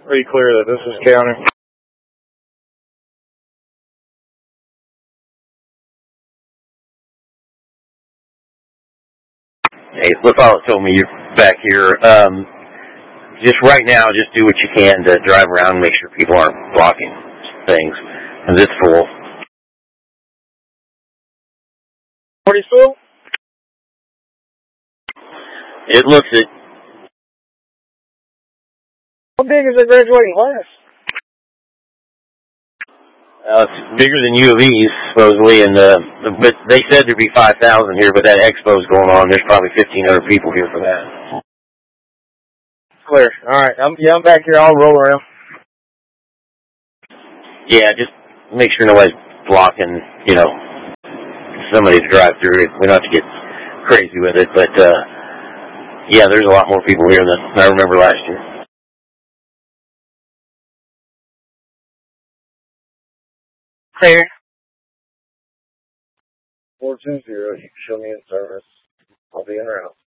Pretty clear that this is county. Hey, LaFollette told me you're back here. Just right now, just do what you can to drive around and make sure people aren't blocking things. Because it's full. Pretty full? It looks it. How big is the graduating class? It's bigger than U of E's, supposedly, and but they said there'd be 5,000 here, but that expo's going on. There's probably 1,500 people here for that. Clear. All right. I'm back here. I'll roll around. Yeah, just make sure nobody's blocking, somebody's drive-through. We don't have to get crazy with it, but, yeah, there's a lot more people here than I remember last year. Clear. 420, you can show me in service. I'll be in route.